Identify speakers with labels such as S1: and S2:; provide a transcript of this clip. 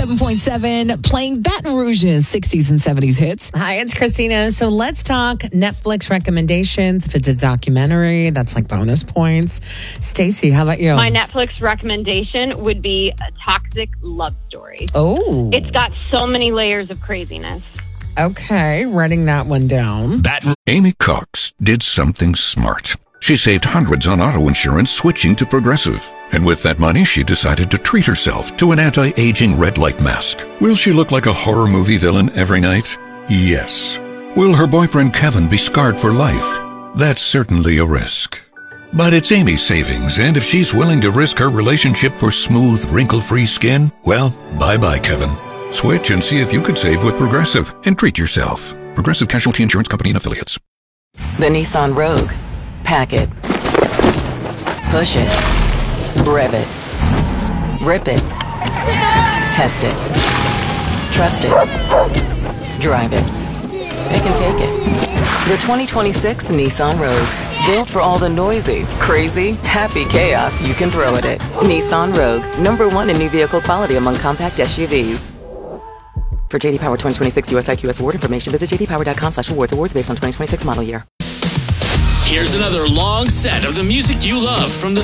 S1: 97.7, playing Baton Rouge's 60s and 70s hits. Hi, it's Christina. So let's talk Netflix recommendations. If it's a documentary, that's like bonus points. Stacey, how about you?
S2: My Netflix recommendation would be A Toxic Love Story.
S1: Oh.
S2: It's got so many layers of craziness.
S1: Okay, writing that one down.
S3: Amy Cox did something smart. She saved hundreds on auto insurance switching to Progressive. And with that money, she decided to treat herself to an anti-aging red light mask. Will she look like a horror movie villain every night? Yes. Will her boyfriend Kevin be scarred for life? That's certainly a risk. But it's Amy's savings, and if she's willing to risk her relationship for smooth, wrinkle-free skin, well, bye-bye, Kevin. Switch and see if you could save with Progressive and treat yourself. Progressive Casualty Insurance Company and Affiliates.
S4: The Nissan Rogue. Pack it. Push it. Rev it. Rip it. Test it. Trust it. Drive it. Pick and take it. The 2026 Nissan Rogue. Built for all the noisy, crazy, happy chaos you can throw at it. Nissan Rogue. #1 in new vehicle quality among compact SUVs. For JD Power 2026 US IQS award information, visit jdpower.com/awards. Awards based on 2026 model year.
S5: Here's another long set of the music you love from the